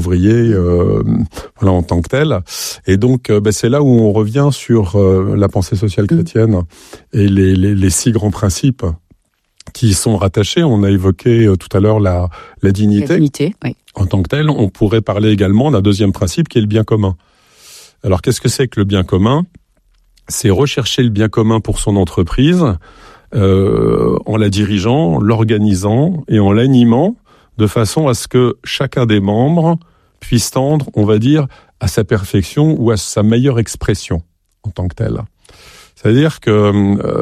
ouvrier en tant que tel. Et donc, c'est là où on revient sur la pensée sociale chrétienne et les 6 grands principes qui y sont rattachés. On a évoqué tout à l'heure la dignité. La dignité, oui. En tant que tel, on pourrait parler également d'un deuxième principe qui est le bien commun. Alors, qu'est-ce que c'est que le bien commun ? C'est rechercher le bien commun pour son entreprise en la dirigeant, l'organisant et en l'animant de façon à ce que chacun des membres puisse tendre, on va dire, à sa perfection ou à sa meilleure expression en tant que tel. C'est-à-dire que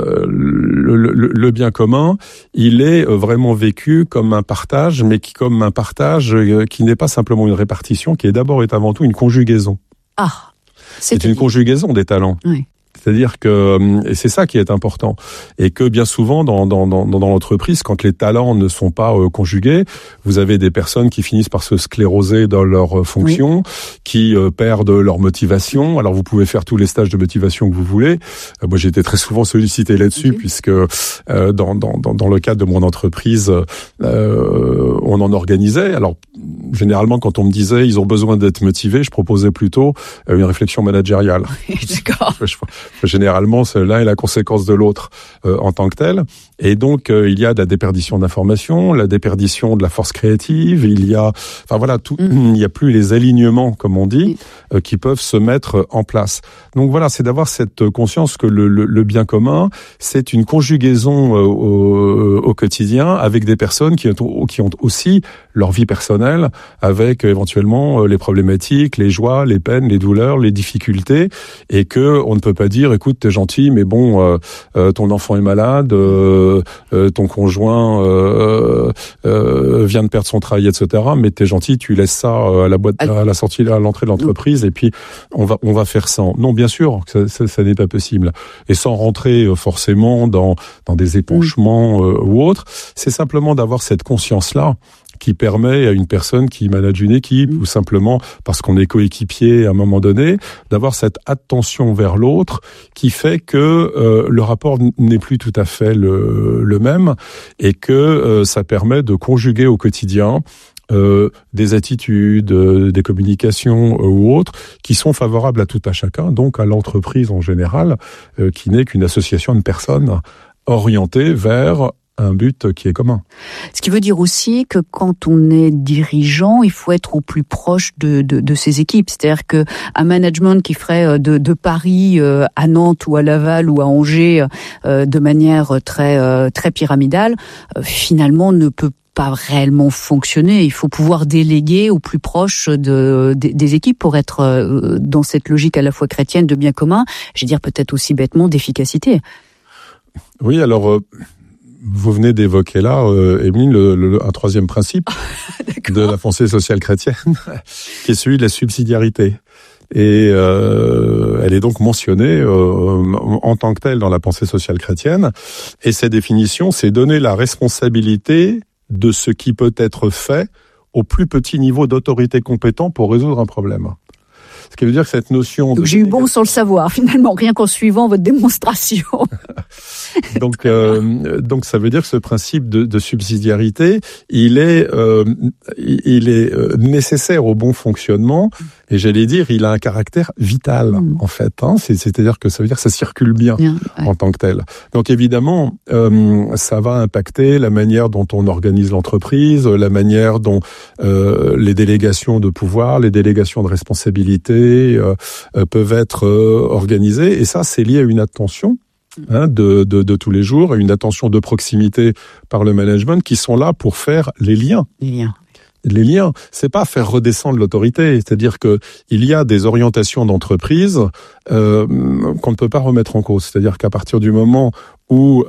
le bien commun, il est vraiment vécu comme un partage, mais comme un partage qui n'est pas simplement une répartition, qui est d'abord et avant tout une conjugaison. Ah, c'est une conjugaison des talents. Oui. C'est-à-dire que, et c'est ça qui est important, et que bien souvent dans l'entreprise, quand les talents ne sont pas conjugués, vous avez des personnes qui finissent par se scléroser dans leur fonction, qui perdent leur motivation. Alors vous pouvez faire tous les stages de motivation que vous voulez. Moi j'ai été très souvent sollicité là-dessus, puisque dans le cadre de mon entreprise, on en organisait. Alors généralement quand on me disait ils ont besoin d'être motivés, je proposais plutôt une réflexion managériale. D'accord. Généralement, l'un est la conséquence de l'autre en tant que tel. Et donc, il y a de la déperdition d'informations, la déperdition de la force créative. Il y a, il n'y a plus les alignements, comme on dit, qui peuvent se mettre en place. Donc voilà, c'est d'avoir cette conscience que le bien commun, c'est une conjugaison au quotidien avec des personnes qui ont aussi leur vie personnelle, avec éventuellement les problématiques, les joies, les peines, les douleurs, les difficultés, et que on ne peut pas dire, écoute, t'es gentil, mais bon, ton enfant est malade, ton conjoint vient de perdre son travail, etc. Mais t'es gentil, tu laisses ça à la sortie, à l'entrée de l'entreprise, et puis on va faire ça. Non, bien sûr, ça n'est pas possible. Et sans rentrer forcément dans des épanchements ou autres, c'est simplement d'avoir cette conscience-là qui permet à une personne qui manage une équipe, ou simplement parce qu'on est coéquipier à un moment donné, d'avoir cette attention vers l'autre qui fait que le rapport n'est plus tout à fait le même, et que ça permet de conjuguer au quotidien des attitudes, des communications ou autres qui sont favorables à tout à chacun, donc à l'entreprise en général, qui n'est qu'une association de personnes orientées vers un but qui est commun. Ce qui veut dire aussi que quand on est dirigeant, il faut être au plus proche de ses équipes. C'est-à-dire que un management qui ferait de Paris à Nantes ou à Laval ou à Angers de manière très pyramidale, finalement ne peut pas réellement fonctionner. Il faut pouvoir déléguer au plus proche des équipes pour être dans cette logique à la fois chrétienne de bien commun, je veux dire peut-être aussi bêtement d'efficacité. Oui, alors vous venez d'évoquer là, Émeline, un troisième principe de la pensée sociale chrétienne, qui est celui de la subsidiarité. Et elle est donc mentionnée en tant que telle dans la pensée sociale chrétienne. Et cette définition, c'est donner la responsabilité de ce qui peut être fait au plus petit niveau d'autorité compétent pour résoudre un problème. Ce qui veut dire que cette notion... Donc j'ai eu bon sans le savoir, finalement, rien qu'en suivant votre démonstration. Donc ça veut dire que ce principe de subsidiarité, il est nécessaire au bon fonctionnement, et j'allais dire, il a un caractère vital, en fait. C'est-à-dire que ça veut dire que ça circule bien en tant que tel. Donc évidemment, ça va impacter la manière dont on organise l'entreprise, la manière dont les délégations de pouvoir, les délégations de responsabilité peuvent être organisées, et ça, c'est lié à une attention de tous les jours, à une attention de proximité par le management qui sont là pour faire les liens. Les liens, c'est pas faire redescendre l'autorité, c'est-à-dire que il y a des orientations d'entreprise qu'on ne peut pas remettre en cause. C'est-à-dire qu'à partir du moment où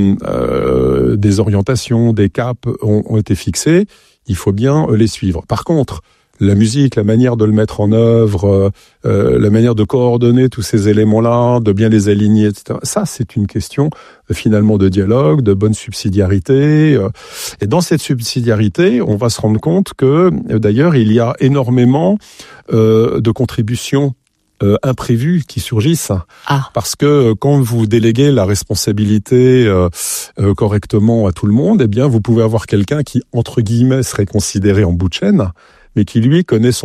des orientations, des caps ont été fixés, il faut bien les suivre. Par contre, la musique, la manière de le mettre en œuvre, la manière de coordonner tous ces éléments-là, de bien les aligner, etc. Ça, c'est une question finalement de dialogue, de bonne subsidiarité. Et dans cette subsidiarité, on va se rendre compte que, d'ailleurs, il y a énormément de contributions imprévues qui surgissent. Parce que quand vous déléguez la responsabilité correctement à tout le monde, eh bien, vous pouvez avoir quelqu'un qui, entre guillemets, serait considéré en bout de chaîne, mais qui lui connaît son